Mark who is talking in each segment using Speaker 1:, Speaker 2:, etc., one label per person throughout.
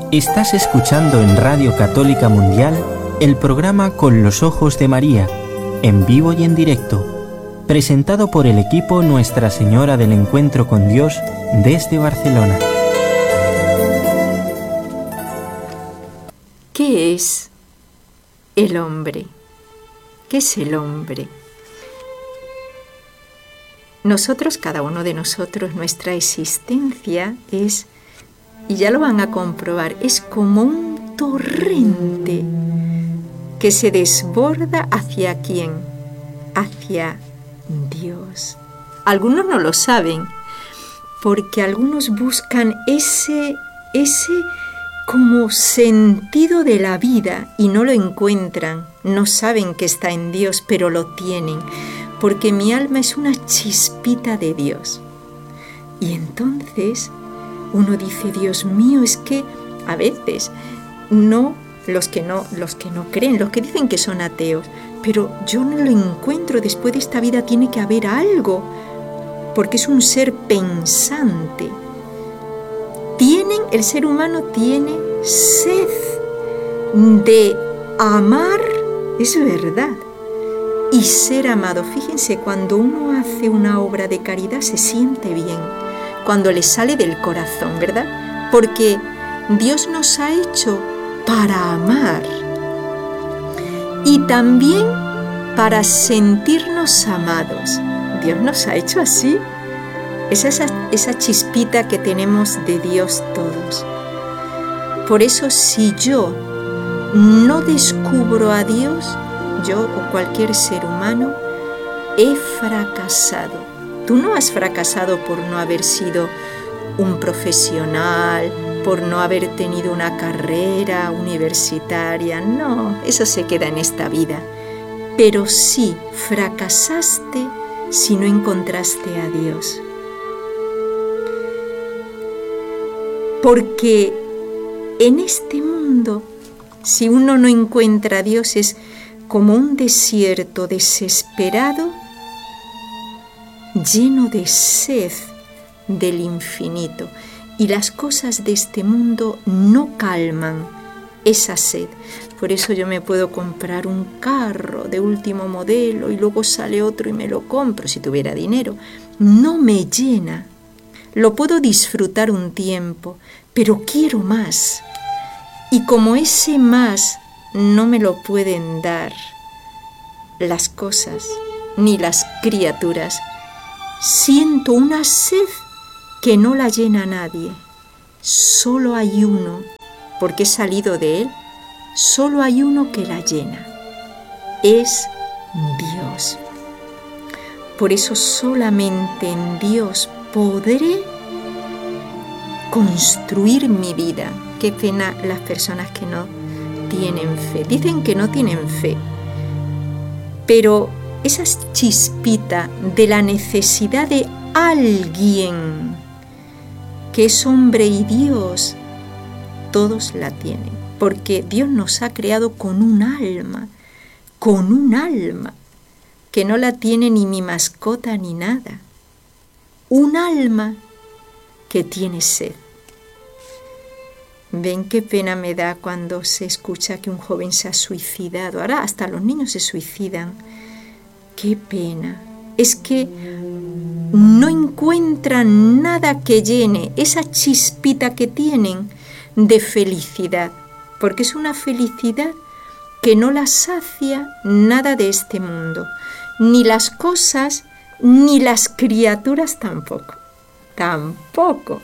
Speaker 1: Estás escuchando en Radio Católica Mundial el programa Con los Ojos de María, en vivo y en directo, presentado por el equipo Nuestra Señora del Encuentro con Dios desde Barcelona.
Speaker 2: ¿Qué es el hombre? ¿Qué es el hombre? Nosotros, cada uno de nosotros, nuestra existencia es, y ya lo van a comprobar, es como un torrente que se desborda ¿hacia quién? Hacia Dios. Algunos no lo saben, porque algunos buscan ese como sentido de la vida y no lo encuentran. No saben que está en Dios, pero lo tienen, porque mi alma es una chispita de Dios. Y entonces uno dice, Dios mío, es que a veces los que no creen, los que dicen que son ateos, pero yo no lo encuentro. Después de esta vida tiene que haber algo, porque es un ser pensante. El ser humano tiene sed de amar, es verdad, y ser amado. Fíjense, cuando uno hace una obra de caridad se siente bien, cuando le sale del corazón, ¿verdad? Porque Dios nos ha hecho para amar y también para sentirnos amados. Dios nos ha hecho así. Es esa chispita que tenemos de Dios todos. Por eso, si yo no descubro a Dios, yo o cualquier ser humano, he fracasado. Tú no has fracasado por no haber sido un profesional, por no haber tenido una carrera universitaria. No, eso se queda en esta vida. Pero sí fracasaste si no encontraste a Dios. Porque en este mundo, si uno no encuentra a Dios, es como un desierto desesperado, lleno de sed del infinito. Y las cosas de este mundo no calman esa sed. Por eso yo me puedo comprar un carro de último modelo y luego sale otro y me lo compro si tuviera dinero. No me llena. Lo puedo disfrutar un tiempo, pero quiero más. Y como ese más no me lo pueden dar las cosas ni las criaturas, siento una sed que no la llena nadie. Solo hay uno, porque he salido de él, solo hay uno que la llena. Es Dios. Por eso solamente en Dios podré construir mi vida. Qué pena las personas que no tienen fe. Dicen que no tienen fe, pero esa chispita de la necesidad de alguien que es hombre y Dios, todos la tienen, porque Dios nos ha creado con un alma que no la tiene ni mi mascota ni nada. Un alma que tiene sed. Ven qué pena me da cuando se escucha que un joven se ha suicidado. Ahora hasta los niños se suicidan. Qué pena. Es que no encuentran nada que llene esa chispita que tienen de felicidad, porque es una felicidad que no la sacia nada de este mundo, ni las cosas, ni las criaturas tampoco. Tampoco.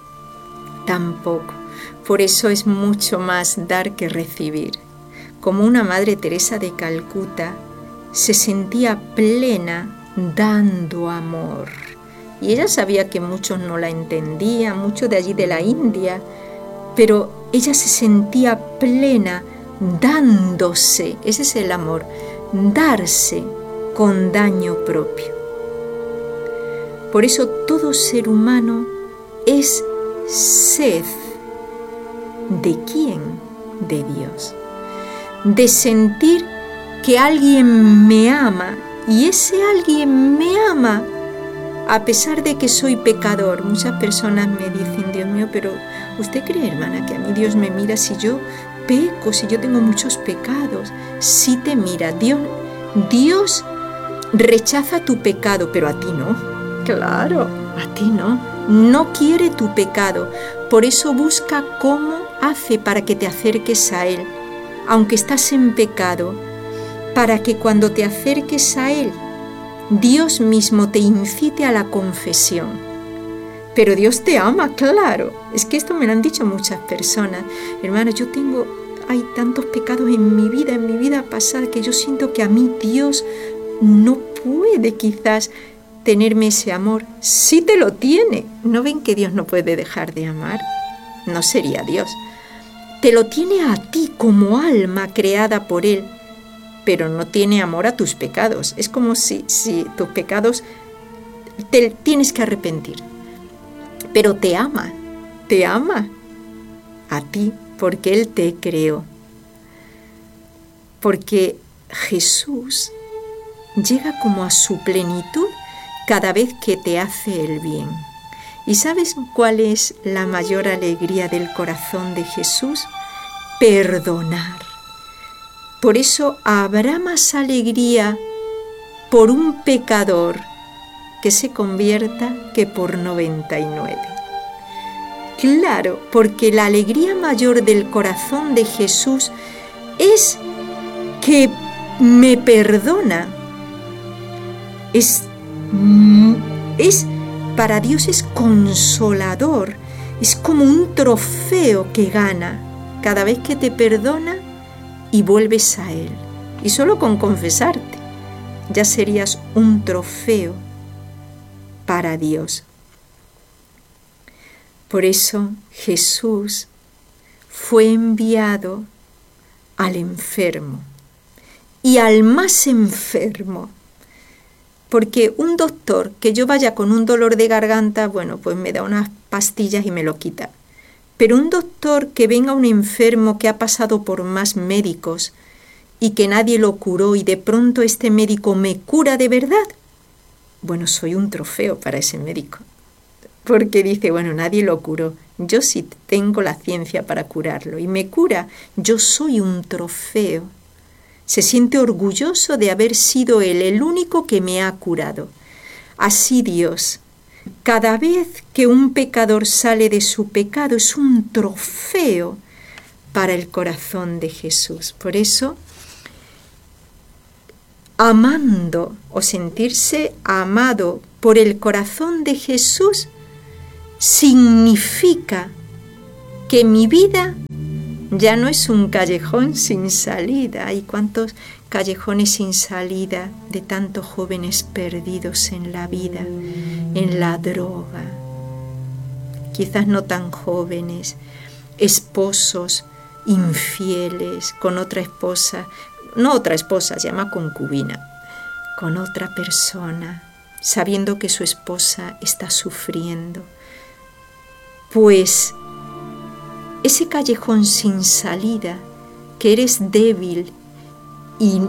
Speaker 2: Por eso es mucho más dar que recibir. Como una Madre Teresa de Calcuta se sentía plena dando amor. Y ella sabía que muchos no la entendían, muchos de allí de la India, pero ella se sentía plena dándose. Ese es el amor, darse con daño propio. Por eso todo ser humano es sed. ¿De quién? De Dios. De sentir que alguien me ama, y ese alguien me ama a pesar de que soy pecador. Muchas personas me dicen, Dios mío, pero ¿Usted cree, hermana, que a mí Dios me mira si yo peco, si yo tengo muchos pecados? Sí te mira. Dios rechaza tu pecado, pero a ti no. Claro, a ti no. No quiere tu pecado. Por eso busca cómo hace para que te acerques a Él, aunque estás en pecado, para que cuando te acerques a Él, Dios mismo te incite a la confesión. Pero Dios te ama, claro. Es que esto me lo han dicho muchas personas. Hermana, hay tantos pecados en mi vida pasada que yo siento que a mí Dios no puede quizás tenerme ese amor. Sí te lo tiene. ¿No ven que Dios no puede dejar de amar? No sería Dios. Te lo tiene a ti como alma creada por Él, pero no tiene amor a tus pecados. Es como si tus pecados te tienes que arrepentir. Pero te ama a ti porque Él te creó. Porque Jesús llega como a su plenitud cada vez que te hace el bien. ¿Y sabes cuál es la mayor alegría del corazón de Jesús? Perdonar. Por eso habrá más alegría por un pecador que se convierta que por 99. Claro, porque la alegría mayor del corazón de Jesús es que me perdona. Para Dios es consolador, es como un trofeo que gana cada vez que te perdona y vuelves a Él. Y solo con confesarte ya serías un trofeo para Dios. Por eso Jesús fue enviado al enfermo y al más enfermo. Porque un doctor, que yo vaya con un dolor de garganta, bueno, pues me da unas pastillas y me lo quita. Pero un doctor que venga un enfermo que ha pasado por más médicos y que nadie lo curó y de pronto este médico me cura de verdad, bueno, soy un trofeo para ese médico. Porque dice, bueno, nadie lo curó, yo sí tengo la ciencia para curarlo y me cura, yo soy un trofeo. Se siente orgulloso de haber sido Él el único que me ha curado. Así Dios, cada vez que un pecador sale de su pecado, es un trofeo para el corazón de Jesús. Por eso, amando o sentirse amado por el corazón de Jesús, significa que mi vida ya no es un callejón sin salida. Hay cuántos callejones sin salida de tantos jóvenes perdidos en la vida, en la droga. Quizás no tan jóvenes, esposos infieles con otra esposa, no otra esposa, se llama concubina, con otra persona, sabiendo que su esposa está sufriendo. Pues ese callejón sin salida, que eres débil y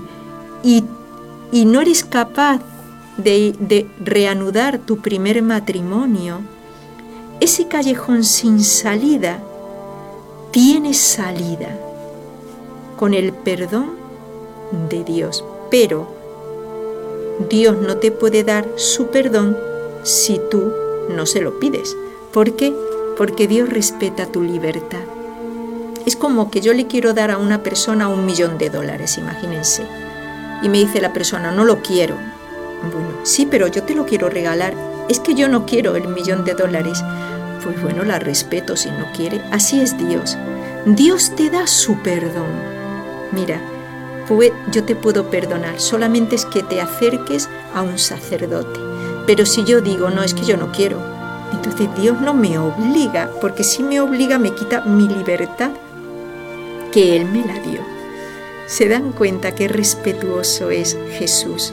Speaker 2: no eres capaz de reanudar tu primer matrimonio, ese callejón sin salida tiene salida con el perdón de Dios. Pero Dios no te puede dar su perdón si tú no se lo pides. ¿Por qué? Porque Dios respeta tu libertad. Es como que yo le quiero dar a una persona $1.000.000, imagínense. Y me dice la persona, no lo quiero. Bueno, sí, pero yo te lo quiero regalar. Es que yo no quiero el $1.000.000. Pues bueno, la respeto si no quiere. Así es Dios. Dios te da su perdón. Mira, pues yo te puedo perdonar. Solamente es que te acerques a un sacerdote. Pero si yo digo, no, es que yo no quiero, entonces Dios no me obliga, porque si me obliga me quita mi libertad que Él me la dio. ¿Se dan cuenta qué respetuoso es Jesús?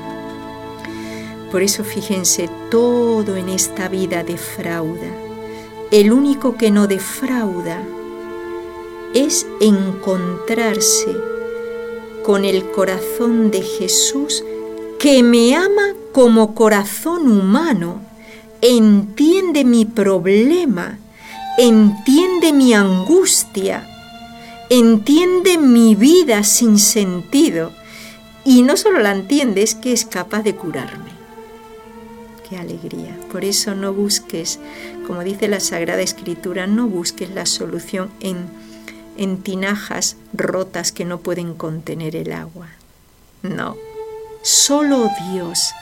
Speaker 2: Por eso fíjense, todo en esta vida defrauda. El único que no defrauda es encontrarse con el corazón de Jesús, que me ama como corazón humano, entiende mi problema entiende mi angustia, entiende mi vida sin sentido. Y no solo la entiende, es que es capaz de curarme. ¡Qué alegría! Por eso no busques, como dice la Sagrada Escritura, no busques la solución en tinajas rotas que no pueden contener el agua. No, solo Dios,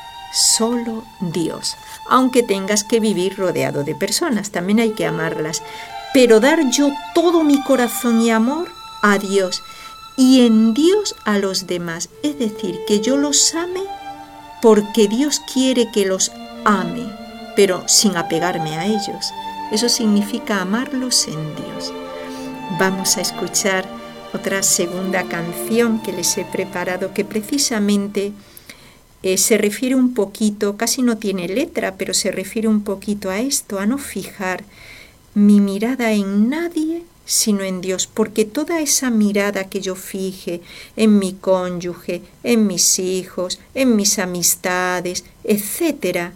Speaker 2: solo Dios. Aunque tengas que vivir rodeado de personas, también hay que amarlas. Pero dar yo todo mi corazón y amor a Dios y en Dios a los demás. Es decir, que yo los ame porque Dios quiere que los ame, pero sin apegarme a ellos. Eso significa amarlos en Dios. Vamos a escuchar otra segunda canción que les he preparado, que precisamente se refiere un poquito, casi no tiene letra, pero se refiere un poquito a esto, a no fijar mi mirada en nadie, sino en Dios, porque toda esa mirada que yo fije en mi cónyuge, en mis hijos, en mis amistades, etc.,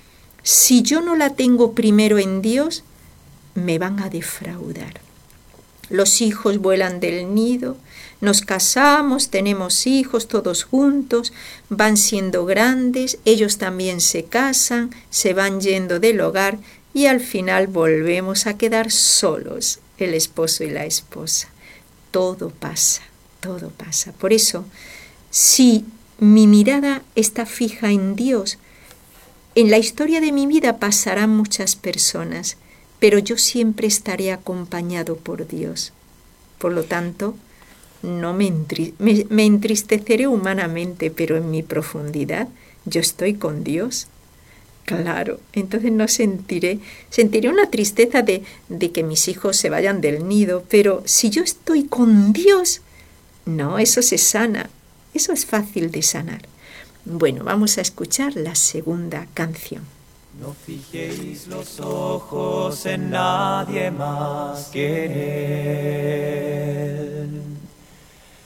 Speaker 2: si yo no la tengo primero en Dios, me van a defraudar. Los hijos vuelan del nido, nos casamos, tenemos hijos todos juntos, van siendo grandes, ellos también se casan, se van yendo del hogar y al final volvemos a quedar solos, el esposo y la esposa. Todo pasa, todo pasa. Por eso, si mi mirada está fija en Dios, en la historia de mi vida pasarán muchas personas, pero yo siempre estaré acompañado por Dios. Por lo tanto, no me entristeceré humanamente, pero en mi profundidad yo estoy con Dios. Claro, entonces no sentiré una tristeza de que mis hijos se vayan del nido, pero si yo estoy con Dios, no, eso se sana, eso es fácil de sanar. Bueno, vamos a escuchar la segunda canción.
Speaker 3: No fijéis los ojos en nadie más que en Él.